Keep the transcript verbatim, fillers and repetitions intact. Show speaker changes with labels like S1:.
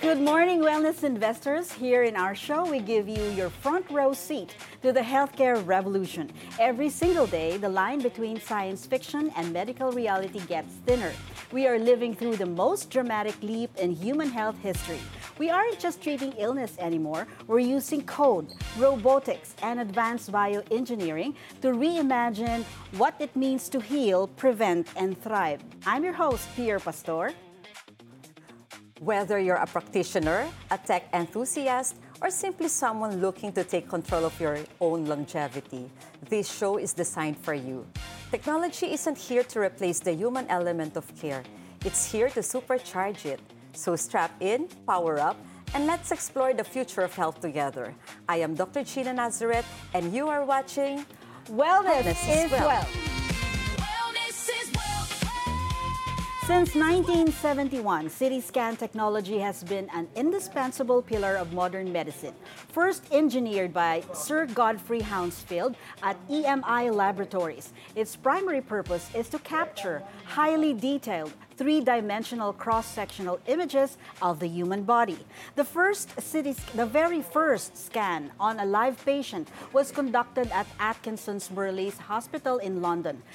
S1: Good morning, wellness investors. Here in our show, we give you your front row seat to the healthcare revolution. Every single day, the line between science fiction and medical reality gets thinner. We are living through the most dramatic leap in human health history. We aren't just treating illness anymore. We're using code, robotics, and advanced bioengineering to reimagine what it means to heal, prevent, and thrive. I'm your host, Pierre Pastor.
S2: Whether you're a practitioner, a tech enthusiast, or simply someone looking to take control of your own longevity, this show is designed for you. Technology isn't here to replace the human element of care. It's here to supercharge it. So strap in, power up, and let's explore the future of health together. I am Doctor Gina Nazareth, and you are watching
S1: Wellness,
S2: Wellness
S1: is Wealth. Since nineteen seventy-one, C T scan technology has been an indispensable pillar of modern medicine. First engineered by Sir Godfrey Hounsfield at E M I Laboratories, its primary purpose is to capture highly detailed three-dimensional cross-sectional images of the human body. The first C T, the very first scan on a live patient was conducted at Atkinson's Burleigh's Hospital in London.